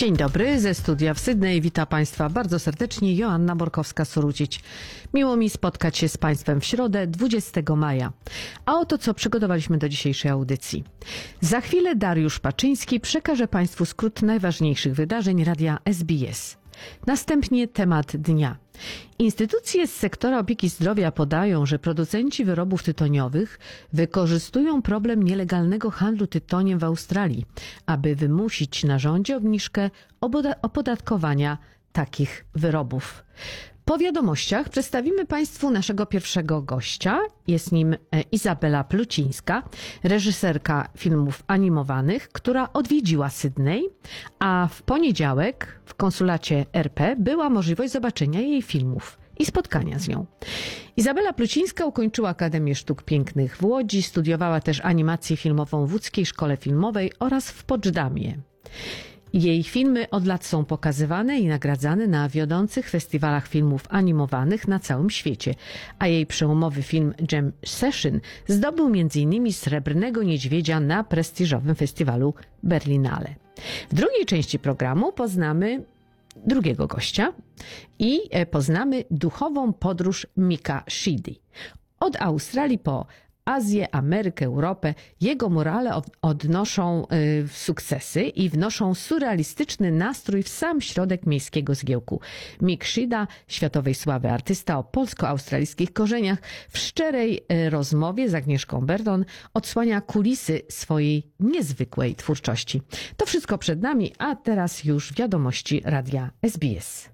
Dzień dobry, ze studia w Sydney. Witam Państwa bardzo serdecznie. Joanna Borkowska-Surucić. Miło mi spotkać się z Państwem w środę, 20 maja. A oto co przygotowaliśmy do dzisiejszej audycji. Za chwilę Dariusz Paczyński przekaże Państwu skrót najważniejszych wydarzeń radia SBS. Następnie temat dnia. Instytucje z sektora opieki zdrowia podają, że producenci wyrobów tytoniowych wykorzystują problem nielegalnego handlu tytoniem w Australii, aby wymusić na rządzie obniżkę opodatkowania takich wyrobów. Po wiadomościach przedstawimy Państwu naszego pierwszego gościa. Jest nim Izabela Plucińska, reżyserka filmów animowanych, która odwiedziła Sydney, a w poniedziałek w konsulacie RP była możliwość zobaczenia jej filmów i spotkania z nią. Izabela Plucińska ukończyła Akademię Sztuk Pięknych w Łodzi, studiowała też animację filmową w Łódzkiej Szkole Filmowej oraz w Poczdamie. Jej filmy od lat są pokazywane i nagradzane na wiodących festiwalach filmów animowanych na całym świecie, a jej przełomowy film Jam Session zdobył m.in. Srebrnego Niedźwiedzia na prestiżowym festiwalu Berlinale. W drugiej części programu poznamy drugiego gościa i poznamy duchową podróż Micka Sheedy. Od Australii po Azję, Amerykę, Europę, jego morale odnoszą sukcesy i wnoszą surrealistyczny nastrój w sam środek miejskiego zgiełku. Mick Sheeda, światowej sławy artysta o polsko-australijskich korzeniach, w szczerej rozmowie z Agnieszką Berdon odsłania kulisy swojej niezwykłej twórczości. To wszystko przed nami, a teraz już wiadomości radia SBS.